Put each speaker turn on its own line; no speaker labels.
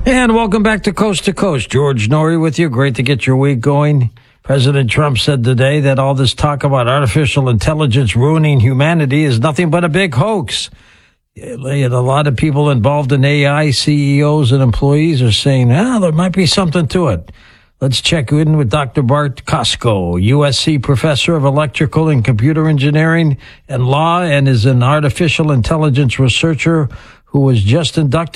And welcome back to Coast. George Norrie with you. Great to get your week going. President Trump said today that all this talk about artificial intelligence ruining humanity is nothing but a big hoax. A lot of people involved in AI, CEOs and employees are saying, there might be something to it. Let's check in with Dr. Bart Costco, USC professor of electrical and computer engineering and law, and is an artificial intelligence researcher who was just inducted